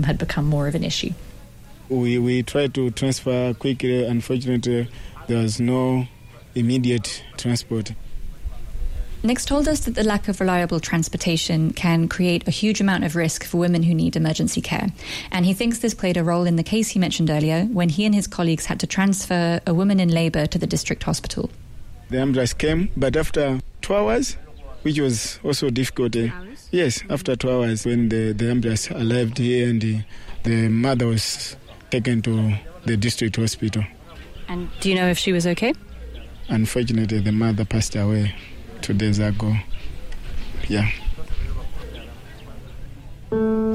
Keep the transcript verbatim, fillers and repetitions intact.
had become more of an issue. We, we tried to transfer quickly. Unfortunately, there was no immediate transport. Nick's told us that the lack of reliable transportation can create a huge amount of risk for women who need emergency care. And he thinks this played a role in the case he mentioned earlier when he and his colleagues had to transfer a woman in labour to the district hospital. The ambulance came, but after two hours, which was also difficult. Uh, yes, after two hours when the, the ambulance arrived here and the, the mother was taken to the district hospital. And do you know if she was okay? Unfortunately, the mother passed away two days ago. Yeah.